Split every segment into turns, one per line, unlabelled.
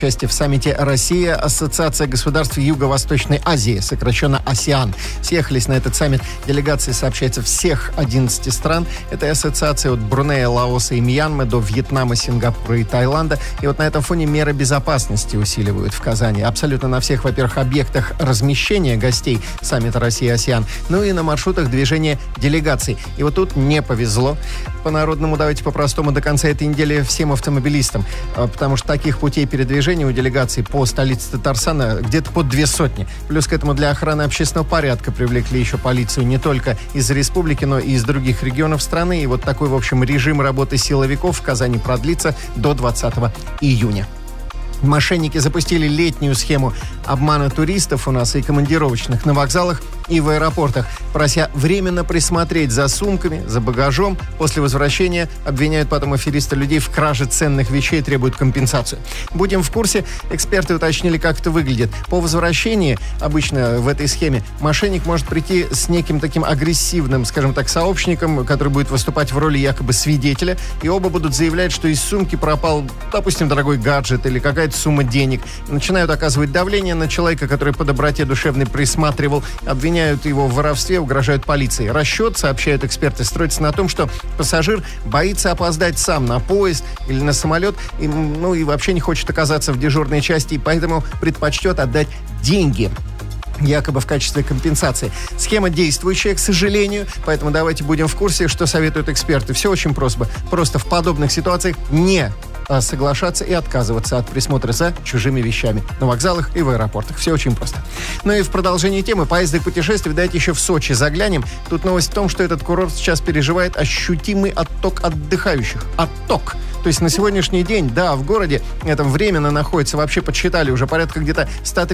Участие в саммите «Россия. Ассоциация государств Юго-Восточной Азии», сокращенно АСЕАН. Съехались на этот саммит делегации, сообщается, всех 11 стран этой ассоциации, от Брунея, Лаоса и Мьянмы до Вьетнама, Сингапура и Таиланда. И вот на этом фоне меры безопасности усиливают в Казани. Абсолютно на всех, во-первых, объектах размещения гостей саммита «Россия-АСЕАН», ну и на маршрутах движения делегаций. И вот тут не повезло. По-народному, давайте по-простому, до конца этой недели всем автомобилистам, потому что таких путей передвижения у делегаций по столице Татарстана где-то под 200. Плюс к этому для охраны общественного порядка привлекли еще полицию не только из республики, но и из других регионов страны. И вот такой, в общем, режим работы силовиков в Казани продлится до 20 июня. Мошенники запустили летнюю схему обмана туристов у нас и командировочных на вокзалах и в аэропортах, прося временно присмотреть за сумками, за багажом. После возвращения обвиняют потом аферисты людей в краже ценных вещей и требуют компенсацию. Будем в курсе. Эксперты уточнили, как это выглядит. По возвращении, обычно в этой схеме, мошенник может прийти с неким таким агрессивным, скажем так, сообщником, который будет выступать в роли якобы свидетеля, и оба будут заявлять, что из сумки пропал, допустим, дорогой гаджет или какая-то сумма денег. Начинают оказывать давление на человека, который по доброте душевной присматривал, обвиняют его в воровстве, угрожают полиции. Расчет, сообщают эксперты, строится на том, что пассажир боится опоздать сам на поезд или на самолет, и вообще не хочет оказаться в дежурной части, и поэтому предпочтет отдать деньги, якобы в качестве компенсации. Схема действующая, к сожалению, поэтому давайте будем в курсе, что советуют эксперты. Все очень просто. Просто в подобных ситуациях не соглашаться и отказываться от присмотра за чужими вещами на вокзалах и в аэропортах. Все очень просто. Ну и в продолжении темы поездок путешествий, давайте еще в Сочи заглянем. Тут новость в том, что этот курорт сейчас переживает ощутимый отток отдыхающих. Отток. То есть на сегодняшний день, да, в городе этом временно находится, вообще подсчитали, уже порядка где-то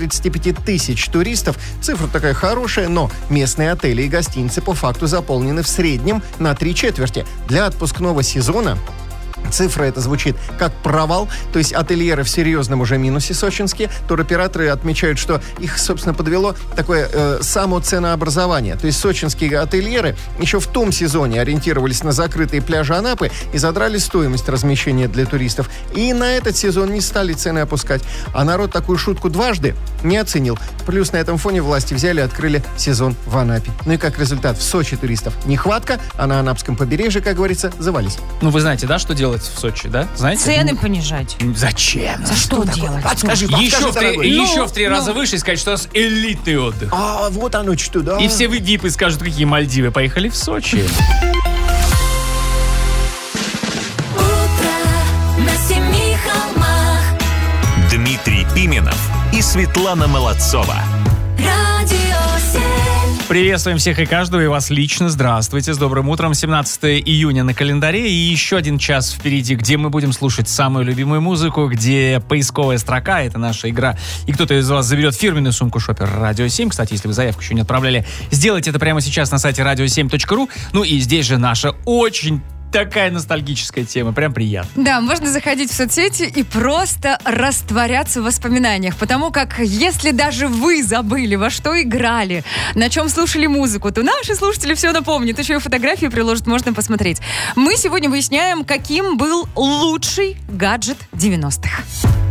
135 тысяч туристов. Цифра такая хорошая, но местные отели и гостиницы по факту заполнены в среднем на 3/4. Для отпускного сезона цифра эта звучит как провал, то есть ательеры в серьезном уже минусе сочинские. Туроператоры отмечают, что их, собственно, подвело такое само ценообразование. То есть сочинские ательеры еще в том сезоне ориентировались на закрытые пляжи Анапы и задрали стоимость размещения для туристов. И на этот сезон не стали цены опускать. А народ такую шутку дважды не оценил. Плюс на этом фоне власти взяли и открыли сезон в Анапе. Ну и как результат, в Сочи туристов нехватка, а на Анапском побережье, как говорится, завались.
Ну, вы знаете, да, что делать в Сочи, да? Знаете?
Цены понижать.
Зачем?
За что делать?
Подскажи,
еще в 3 раза выше и сказать, что у нас элитный отдых.
А вот оно что, да.
И все випы скажут, какие Мальдивы. Поехали в Сочи.
Дмитрий Пименов и Светлана Молодцова.
Приветствуем всех и каждого, и вас лично. Здравствуйте, с добрым утром. 17 июня на календаре, и еще один час впереди, где мы будем слушать самую любимую музыку, где поисковая строка — это наша игра, и кто-то из вас заберет фирменную сумку Шопер Радио 7. Кстати, если вы заявку еще не отправляли, сделайте это прямо сейчас на сайте radio7.ru. Ну и здесь же наша очень такая ностальгическая тема, прям приятно.
Да, можно заходить в соцсети и просто растворяться в воспоминаниях, потому как если даже вы забыли, во что играли, на чем слушали музыку, то наши слушатели все напомнят, еще и фотографии приложат, можно посмотреть. Мы сегодня выясняем, каким был лучший гаджет 90-х.